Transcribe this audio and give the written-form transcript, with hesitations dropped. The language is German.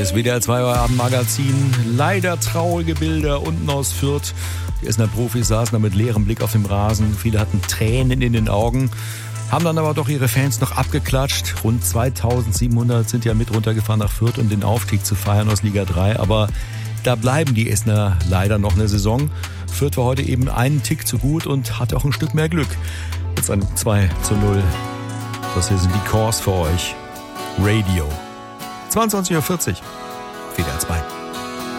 Hier ist WDR 2 Abendmagazin. Leider traurige Bilder unten aus Fürth. Die Essener Profis saßen da mit leerem Blick auf dem Rasen. Viele hatten Tränen in den Augen, haben dann aber doch ihre Fans noch abgeklatscht. Rund 2700 sind ja mit runtergefahren nach Fürth, um den Aufstieg zu feiern aus Liga 3. Aber da bleiben die Essener leider noch eine Saison. Fürth war heute eben einen Tick zu gut und hatte auch ein Stück mehr Glück. Jetzt ein 2:0. Das hier sind die Cores für euch. Radio. 22:40 Uhr. WDR 2.